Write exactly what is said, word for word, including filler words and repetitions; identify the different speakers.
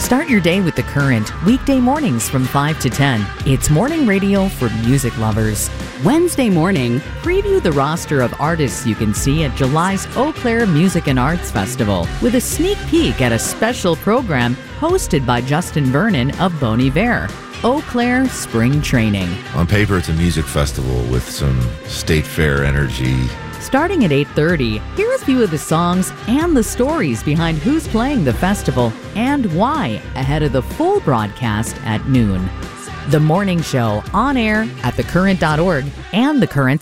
Speaker 1: Start your day with The Current, weekday mornings from five to ten. It's morning radio for music lovers. Wednesday morning, preview the roster of artists you can see at July's Eau Claire Music and Arts Festival with a sneak peek at a special program hosted by Justin Vernon of Bon Iver. Eau Claire Spring Training.
Speaker 2: On paper, it's a music festival with some state fair energy.
Speaker 1: Starting at eight thirty, hear a few of the songs and the stories behind who's playing the festival and why ahead of the full broadcast at noon. The morning show on air at the current dot org and The Current